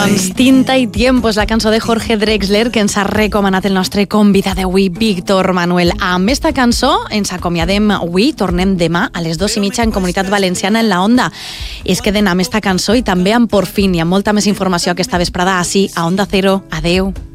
Doncs Tinta i Tiempo és la cançó de Jorge Drexler que ens ha recomanat el nostre convidat d'avui, Víctor Manuel. Amb esta cançó ens acomiadem avui, tornem demà a les 2:30 en Comunitat Valenciana en la Onda. Es queden amb esta cançó i també amb Por Fin i amb molta més informació aquesta vesprada ací a Onda Cero. Adeu.